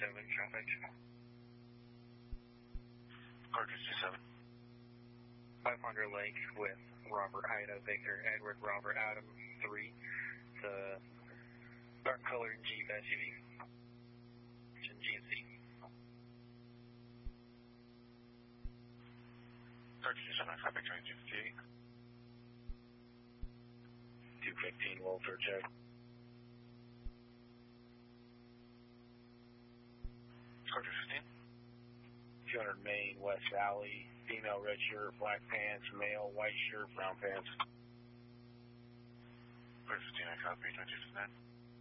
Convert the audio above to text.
traffic. Car 227. 500 Lake with Robert Ida Victor Edward Robert Adam 3. The dark colored Jeep SUV. GMC. Car 227, traffic 258. 215 Walter check. Car 215. 200 Main West Valley. Female red shirt, black pants. Male white shirt, brown pants. Car 15, I copy 259.